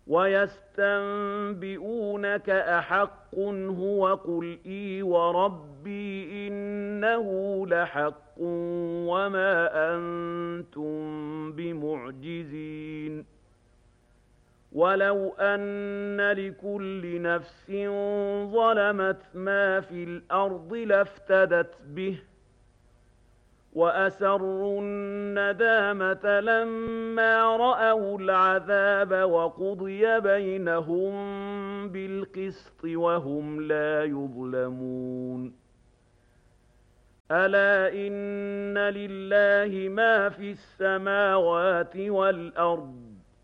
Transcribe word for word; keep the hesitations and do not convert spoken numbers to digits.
وَيَسْتَنبِئُونَكَ أَحَقٌّ هُوَ قُلْ إِي وَرَبِّي إِنَّهُ لَحَقٌّ وَمَا أَنتُم بِمُعْجِزِينَ وَلَوْ أَنَّ لِكُلِّ نَفْسٍ ظَلَمَتْ مَا فِي الْأَرْضِ لَافْتَدَتْ بِهِ وَأَسَرُّوا النَّدَامَةَ لَمَّا رَأَوُا الْعَذَابَ وَقُضِيَ بَيْنَهُم بِالْقِسْطِ وَهُمْ لَا يُظْلَمُونَ أَلَا إِنَّ لِلَّهِ مَا فِي السَّمَاوَاتِ وَالْأَرْضِ